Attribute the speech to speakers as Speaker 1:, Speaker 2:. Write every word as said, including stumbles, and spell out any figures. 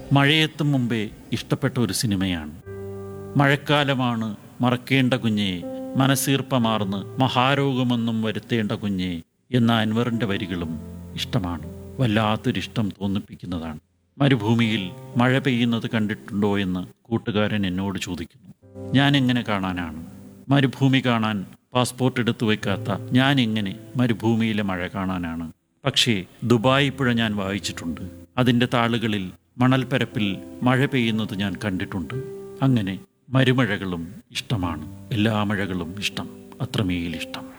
Speaker 1: മഴയെത്തും മുമ്പേ ഇഷ്ടപ്പെട്ട ഒരു സിനിമയാണ്. മഴക്കാലമാണ് മറക്കേണ്ട കുഞ്ഞേ, മനസ്സീർപ്പമാർന്ന് മഹാരോഗമൊന്നും വരുത്തേണ്ട കുഞ്ഞേ എന്ന അൻവറിൻ്റെ വരികളും ഇഷ്ടമാണ്. വല്ലാത്തൊരിഷ്ടം തോന്നിപ്പിക്കുന്നതാണ്. മരുഭൂമിയിൽ മഴ പെയ്യുന്നത് കണ്ടിട്ടുണ്ടോ എന്ന് കൂട്ടുകാരൻ എന്നോട് ചോദിക്കുന്നു. ഞാൻ എങ്ങനെ കാണാനാണ്? മരുഭൂമി കാണാൻ പാസ്പോർട്ട് എടുത്തു വയ്ക്കാത്ത ഞാൻ എങ്ങനെ മരുഭൂമിയിലെ മഴ കാണാനാണ്? പക്ഷേ ദുബായ് പുഴ ഞാൻ വായിച്ചിട്ടുണ്ട്. അതിൻ്റെ താളുകളിൽ മണൽപ്പരപ്പിൽ മഴ പെയ്യുന്നത് ഞാൻ കണ്ടിട്ടുണ്ട്. അങ്ങനെ മരുമഴകളും ഇഷ്ടമാണ്. എല്ലാ മഴകളും ഇഷ്ടം, അത്രമേൽ ഇഷ്ടം.